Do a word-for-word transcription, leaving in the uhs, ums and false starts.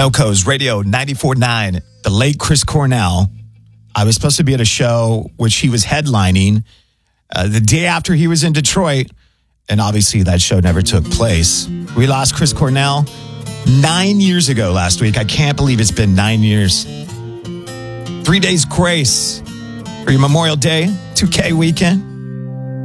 Belco's Radio ninety-four point nine, the late Chris Cornell. I was supposed to be at a show which he was headlining uh, the day after he was in Detroit, and obviously that show never took place. We lost Chris Cornell nine years ago last week. I can't believe it's been nine years. Three days grace for your Memorial Day two K weekend.